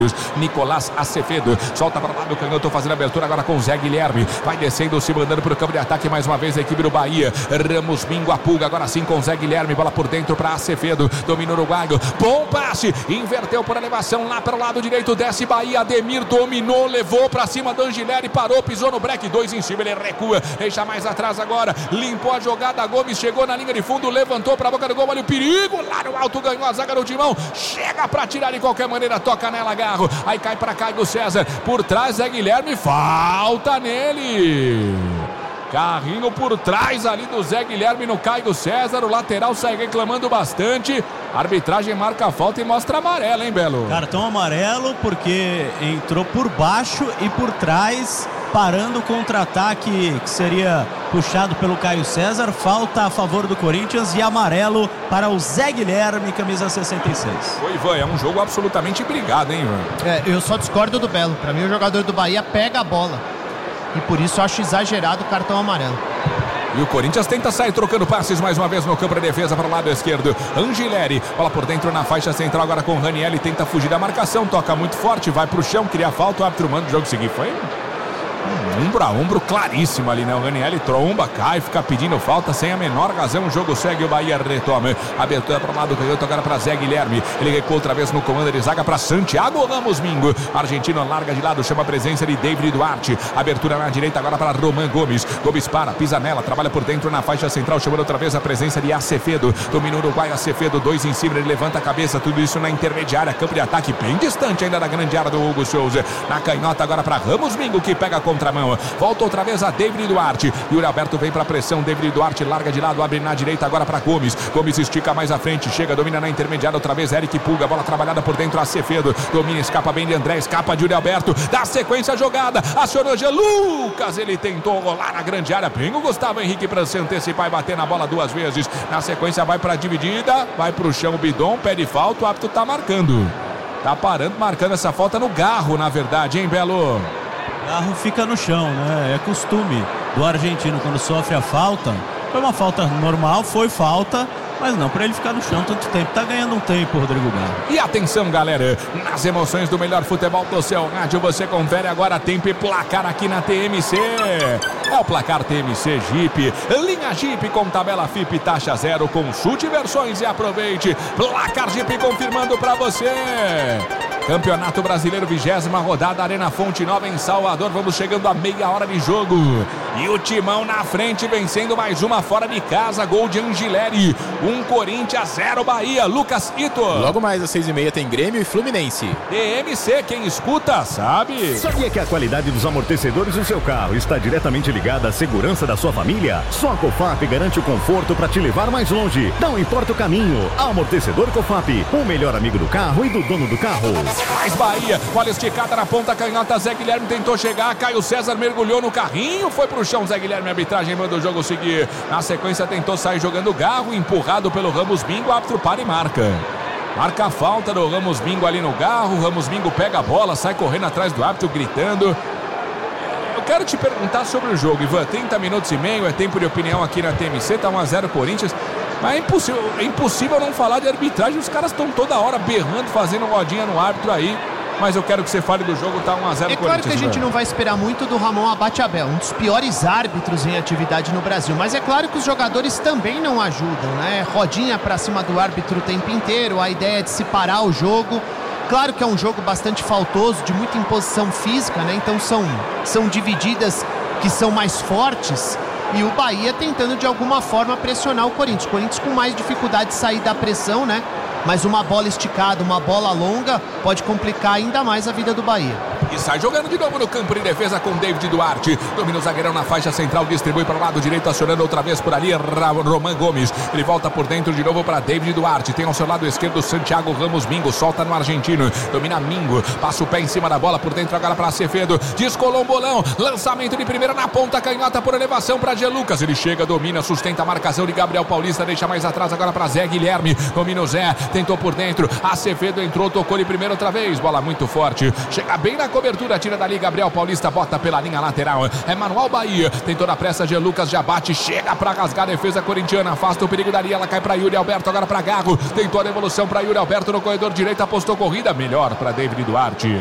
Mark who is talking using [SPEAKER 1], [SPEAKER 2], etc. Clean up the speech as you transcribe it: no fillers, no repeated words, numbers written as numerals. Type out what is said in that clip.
[SPEAKER 1] Nicolás Acevedo, solta para lá do canhoto, fazendo abertura agora com o Zé Guilherme, vai descendo, se mandando para o campo de ataque mais uma vez a equipe do Bahia. Ramos Mingo, a pulga, agora sim com o Zé Guilherme, bola por dentro para Acevedo, domina o uruguaio, bom passe, inverteu por elevação lá para o lado direito, desce Bahia, Ademir dominou, levou para cima do Angileri, parou, pisou no break, 2 em cima, ele recua, deixa mais atrás agora, limpou a jogada, Gomes chegou na linha de fundo, levantou para a boca do gol, olha o perigo, lá no alto, ganhou a zaga do Timão, chega para tirar de qualquer maneira, toca nela, Garro, aí cai para Caio César, por trás Zé Guilherme, falta nele. Carrinho por trás ali do Zé Guilherme no Caio César, o lateral sai reclamando bastante, a arbitragem marca a falta e mostra amarelo, hein, Belo?
[SPEAKER 2] Cartão amarelo porque entrou por baixo e por trás, parando o contra-ataque que seria puxado pelo Caio César, falta a favor do Corinthians e amarelo para o Zé Guilherme, camisa 66.
[SPEAKER 1] Oi, Ivan, é um jogo absolutamente brigado, hein, Ivan?
[SPEAKER 3] Eu só discordo do Belo, para mim o jogador do Bahia pega a bola e por isso eu acho exagerado o cartão amarelo.
[SPEAKER 1] E o Corinthians tenta sair trocando passes mais uma vez no campo de defesa para o lado esquerdo. Angileri, bola por dentro na faixa central agora com o Ranieri, tenta fugir da marcação, toca muito forte, vai para o chão, cria falta, o árbitro manda o jogo seguir. Foi ombro a ombro claríssimo ali, né? O Ranieri tromba, cai, fica pedindo falta sem a menor razão. O jogo segue, o Bahia retoma. Abertura para o lado do canhoto agora para Zé Guilherme. Ele recua outra vez no comando de zaga para Santiago Ramos Mingo. Argentino larga de lado, chama a presença de David Duarte. Abertura na direita agora para Roman Gomes. Gomes para, pisa nela, trabalha por dentro na faixa central, chamando outra vez a presença de Acevedo. Domina o Uruguai, Acevedo, 2 em cima, ele levanta a cabeça, tudo isso na intermediária, campo de ataque bem distante ainda da grande área do Hugo Souza. Na canhota agora para Ramos Mingo, que pega a contramão. Volta outra vez a David Duarte. Yuri Alberto vem para pressão. David Duarte larga de lado, abre na direita agora para Gomes. Gomes estica mais à frente, chega, domina na intermediária outra vez. Eric Pulga, bola trabalhada por dentro. Acevedo domina, escapa bem de André, escapa de Yuri Alberto. Dá sequência à jogada. Acionou G. Lucas. Ele tentou rolar na grande área. Bem o Gustavo Henrique para se antecipar e bater na bola 2 vezes. Na sequência vai para a dividida, vai para o chão o Bidon, pede falta. O árbitro tá marcando. Tá parando, marcando essa falta no Garro, na verdade, hein, Belo?
[SPEAKER 2] Garro fica no chão, né? É costume do argentino quando sofre a falta. Foi uma falta normal, foi falta, mas não para ele ficar no chão tanto tempo. Tá ganhando um tempo, Rodrigo Garro.
[SPEAKER 1] E atenção, galera, nas emoções do melhor futebol do seu rádio, você confere agora tempo e placar aqui na TMC. É o placar TMC Jeep, linha Jeep com tabela FIP taxa zero, consulte versões e aproveite. Placar Jeep confirmando para você. Campeonato Brasileiro, 20ª rodada, Arena Fonte Nova em Salvador. Vamos chegando a meia hora de jogo. E o Timão na frente, vencendo mais uma fora de casa. Gol de Angileri. 1 Corinthians, 0 Bahia. Lucas Ito.
[SPEAKER 4] Logo mais às 6h30 tem Grêmio e Fluminense.
[SPEAKER 1] DMC, quem escuta sabe.
[SPEAKER 5] Sabia que a qualidade dos amortecedores do seu carro está diretamente ligada à segurança da sua família? Só a Cofap garante o conforto para te levar mais longe. Não importa o caminho. Amortecedor Cofap, o melhor amigo do carro e do dono do carro.
[SPEAKER 1] Mais Bahia, olha esticada na ponta canhota, Zé Guilherme tentou chegar, Caio César mergulhou no carrinho, foi pro chão, Zé Guilherme, a arbitragem manda o jogo seguir. Na sequência tentou sair jogando Garro, empurrado pelo Ramos Mingo, o árbitro para e marca. Marca a falta do Ramos Mingo ali no Garro, Ramos Mingo pega a bola, sai correndo atrás do árbitro gritando. Eu quero te perguntar sobre o jogo, Ivan, 30 minutos e meio, é tempo de opinião aqui na TMC, tá 1-0 Corinthians. Mas é impossível não falar de arbitragem. Os caras estão toda hora berrando, fazendo rodinha no árbitro aí. Mas eu quero que você fale do jogo, tá 1-0 Corinthians.
[SPEAKER 3] É claro que a gente não vai esperar muito do Ramon Abate Abel, um dos piores árbitros em atividade no Brasil. Mas é claro que os jogadores também não ajudam, né? Rodinha pra cima do árbitro o tempo inteiro, a ideia é de se parar o jogo. Claro que é um jogo bastante faltoso, de muita imposição física, né? Então são divididas que são mais fortes. E o Bahia tentando de alguma forma pressionar o Corinthians. O Corinthians com mais dificuldade de sair da pressão, né? Mas uma bola esticada, uma bola longa pode complicar ainda mais a vida do Bahia.
[SPEAKER 1] E sai jogando de novo no campo de defesa com David Duarte. Domina o zagueirão na faixa central, distribui para o lado direito, acionando outra vez por ali Roman Gomes. Ele volta por dentro de novo para David Duarte. Tem ao seu lado esquerdo Santiago Ramos Mingo, solta no argentino. Domina Mingo, passa o pé em cima da bola, por dentro agora para Acevedo. Descolou um bolão, lançamento de primeira na ponta, canhota por elevação para G. Lucas. Ele chega, domina, sustenta a marcação de Gabriel Paulista, deixa mais atrás agora para Zé Guilherme. Domina o Zé, tentou por dentro, Acevedo entrou, tocou de primeiro outra vez, bola muito forte, chega bem na cobertura, tira dali Gabriel Paulista, bota pela linha lateral, é Manuel Bahia, tentou na pressa, G. Lucas já bate, chega pra rasgar a defesa corintiana, afasta o perigo dali, ela cai pra Yuri Alberto, agora pra Garro, tentou a devolução pra Yuri Alberto no corredor direito, apostou corrida, melhor pra David Duarte.